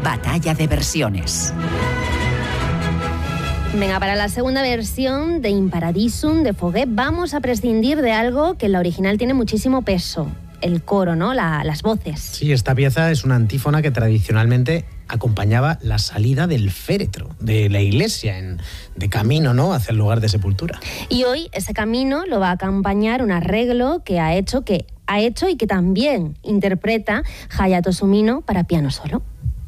Batalla de versiones. Venga, para la segunda versión de In Paradisum de Foguet vamos a prescindir de algo que en la original tiene muchísimo peso. El coro, ¿no? Las voces. Sí, esta pieza es una antífona que tradicionalmente acompañaba la salida del féretro de la iglesia de camino, ¿no?, hacia el lugar de sepultura. Y hoy ese camino lo va a acompañar un arreglo que ha hecho y que también interpreta Hayato Sumino para piano solo.